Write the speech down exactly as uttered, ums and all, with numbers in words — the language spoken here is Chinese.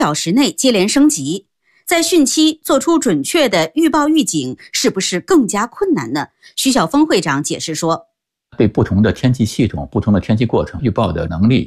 小时内接连升级，在汛期做出准确的预报预警，是不是更加困难呢？徐晓峰会长解释说， 对不同的天气系统、不同的天气过程预报的能力